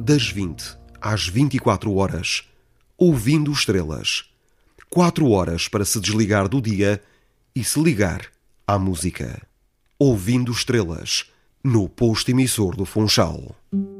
das 20 às 24 horas, ouvindo estrelas. 4 horas para se desligar do dia e se ligar à música. Ouvindo estrelas, no posto emissor do Funchal.